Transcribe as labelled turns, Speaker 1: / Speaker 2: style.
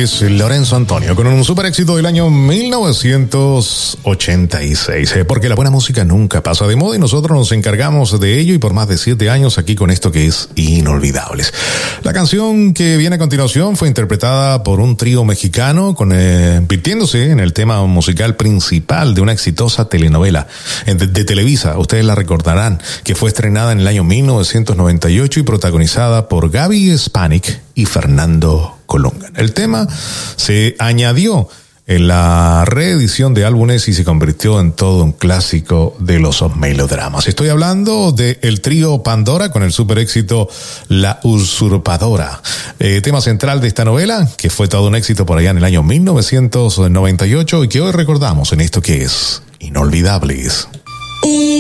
Speaker 1: es Lorenzo Antonio con un super éxito del año 1986. Porque la buena música nunca pasa de moda y nosotros nos encargamos de ello y por más de 7 años aquí con esto que es Inolvidables. La canción que viene a continuación fue interpretada por un trío mexicano convirtiéndose en el tema musical principal de una exitosa telenovela de Televisa. Ustedes la recordarán, que fue estrenada en el año 1998 y protagonizada por Gaby Spanik y Fernando Colunga. El tema se añadió en la reedición de álbumes y se convirtió en todo un clásico de los melodramas. Estoy hablando del trío Pandora con el super éxito La Usurpadora. Tema central de esta novela, que fue todo un éxito por allá en el año 1998 y que hoy recordamos en esto que es Inolvidables.